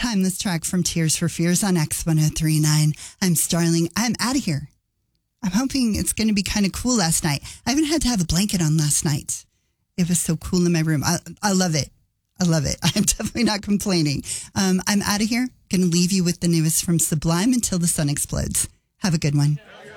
timeless track from Tears for Fears on X1039. I'm Starling. I'm out of here. I'm hoping it's going to be kind of cool last night. I even had to have a blanket on last night. It was so cool in my room. I love it. I love it. I'm definitely not complaining. I'm out of here. Going to leave you with the newest from Sublime, Until the Sun Explodes. Have a good one.